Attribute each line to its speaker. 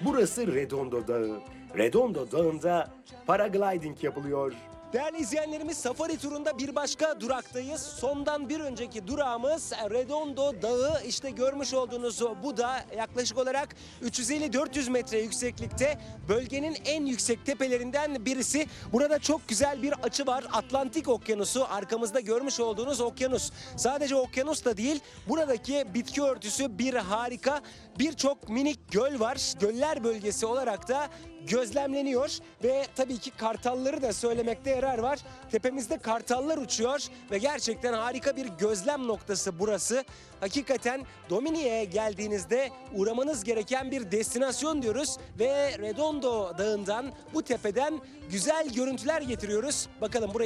Speaker 1: Burası Redondo Dağı. Redondo Dağı'nda paragliding yapılıyor.
Speaker 2: Değerli izleyenlerimiz, safari turunda bir başka duraktayız. Sondan bir önceki durağımız Redondo Dağı. İşte görmüş olduğunuz bu da yaklaşık olarak 350-400 metre yükseklikte, bölgenin en yüksek tepelerinden birisi. Burada çok güzel bir açı var. Atlantik Okyanusu, arkamızda görmüş olduğunuz okyanus. Sadece okyanus da değil, buradaki bitki örtüsü bir harika. Birçok minik göl var. Göller bölgesi olarak da gözlemleniyor ve tabii ki kartalları da söylemekte yarar var. Tepemizde kartallar uçuyor ve gerçekten harika bir gözlem noktası burası. Hakikaten Dominik'e geldiğinizde uğramanız gereken bir destinasyon diyoruz ve Redondo Dağı'ndan, bu tepeden güzel görüntüler getiriyoruz. Bakalım burayı